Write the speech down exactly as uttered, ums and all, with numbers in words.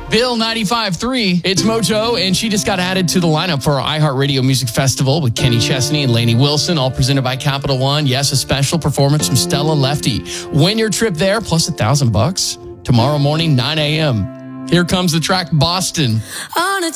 Bill ninety-five point three. It's Mojo, and she just got added to the lineup for our iHeartRadio Music Festival with Kenny Chesney and Lainey Wilson, all presented by Capital One. Yes, a special performance from Stella Lefty. Win your trip there, plus a thousand bucks tomorrow morning, nine a.m. Here comes the track Boston. On a